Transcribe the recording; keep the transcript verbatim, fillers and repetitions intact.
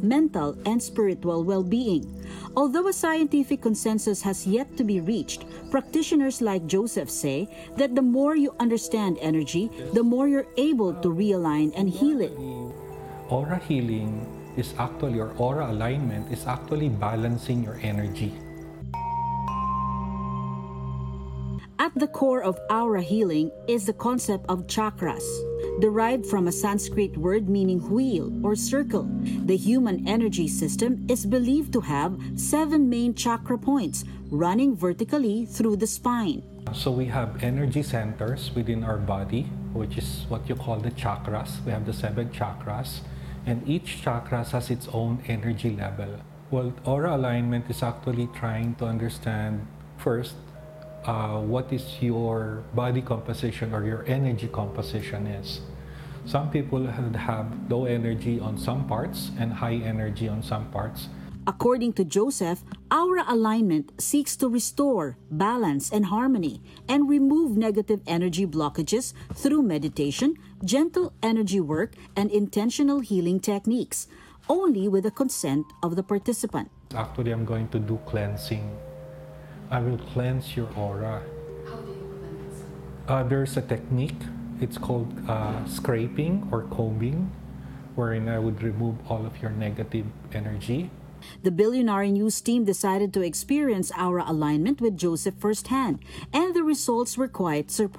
mental, and spiritual well-being. Although a scientific consensus has yet to be reached, practitioners like Joseph say that the more you understand energy, the more you're able to realign and heal it. Aura healing is actually, or aura alignment is actually balancing your energy. At the core of aura healing is the concept of chakras. Derived from a Sanskrit word meaning wheel or circle, the human energy system is believed to have seven main chakra points running vertically through the spine. So we have energy centers within our body, which is what you call the chakras. We have the seven chakras, and each chakra has its own energy level. Well, aura alignment is actually trying to understand first uh, what is your body composition or your energy composition is. Some people have low energy on some parts and high energy on some parts. According to Joseph, aura alignment seeks to restore balance and harmony and remove negative energy blockages through meditation, gentle energy work, and intentional healing techniques, only with the consent of the participant. Actually, I'm going to do cleansing. I will cleanse your aura. How do you cleanse? Uh, there's a technique. It's called uh, scraping or combing, wherein I would remove all of your negative energy. The Billionaire News team decided to experience aura alignment with Joseph firsthand, and the results were quite surprising.